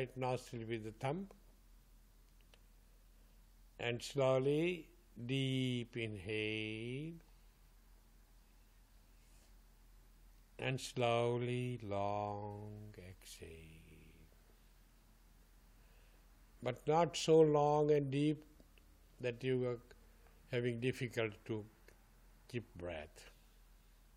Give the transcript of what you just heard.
right nostril with the thumb. And slowly, deep inhale. And slowly, long exhale. But not so long and deep that you are having difficulty to keep breath.